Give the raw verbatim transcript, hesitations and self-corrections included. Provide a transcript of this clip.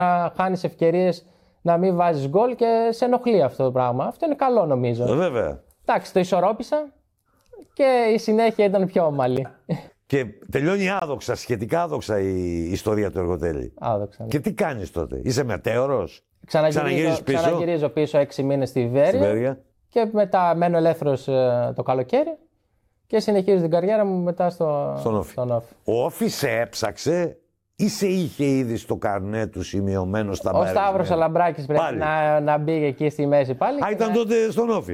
να χάνεις ευκαιρίες, να μην βάζεις γκολ και σε ενοχλεί αυτό το πράγμα. Αυτό είναι καλό νομίζω. Βέβαια. Εντάξει, το ισορρόπησα και η συνέχεια ήταν πιο ομαλή. Και τελειώνει άδοξα, σχετικά άδοξα η ιστορία του Εργοτέλη. Άδοξα. Ναι. Και τι κάνεις τότε, είσαι μετέωρος? Ξαναγυρίζω πίσω. Ξαναγυρίζω πίσω έξι μήνες στη Βέρεια. Και μετά μένω ελεύθερος το καλοκαίρι και συνεχίζω την καριέρα μου μετά στο, στον Όφη. Στον Όφη. Ο Όφη σε έψαξε ή σε είχε ήδη στο καρνέ του σημειωμένο στα μπάρια? Ο Σταύρος Αλαμπράκης πρέπει να, να μπει εκεί στη μέση πάλι. Α, ήταν να... τότε στον Όφη.